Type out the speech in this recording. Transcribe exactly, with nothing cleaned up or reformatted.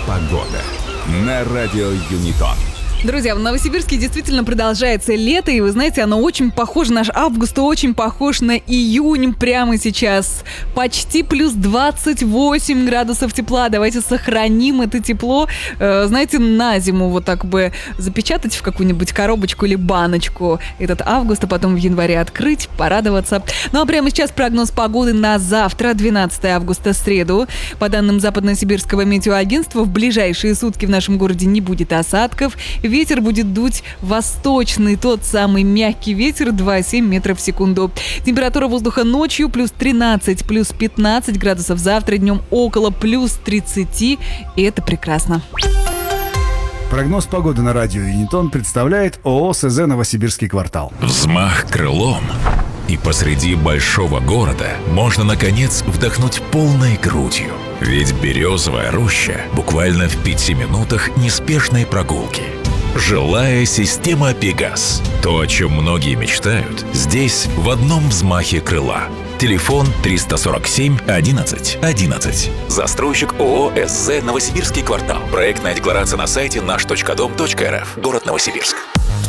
Погода на радио Юнитон. Друзья, в Новосибирске действительно продолжается лето, и вы знаете, оно очень похоже, наш август очень похож на июнь прямо сейчас. Почти плюс двадцать восемь градусов тепла. Давайте сохраним это тепло, э, знаете, на зиму вот так бы запечатать в какую-нибудь коробочку или баночку этот август, а потом в январе открыть, порадоваться. Ну а прямо сейчас прогноз погоды на завтра, двенадцатое августа, среду. По данным Западно-Сибирского метеоагентства, в ближайшие сутки в нашем городе не будет осадков. Ветер будет дуть восточный, тот самый мягкий ветер, два целых семь метров в секунду. Температура воздуха ночью плюс тринадцать, плюс пятнадцать градусов. Завтра днем около плюс тридцать, и это прекрасно. Прогноз погоды на радио Юнитон представляет ООО СЗ «Новосибирский квартал». Взмах крылом, и посреди большого города можно, наконец, вдохнуть полной грудью. Ведь Березовая роща буквально в пяти минутах неспешной прогулки. Жилая система «Пегас». То, о чем многие мечтают, здесь в одном взмахе крыла. Телефон триста сорок семь одиннадцать одиннадцать. Застройщик ООО СЗ «Новосибирский квартал». Проектная декларация на сайте наш точка дом точка рф. Город Новосибирск.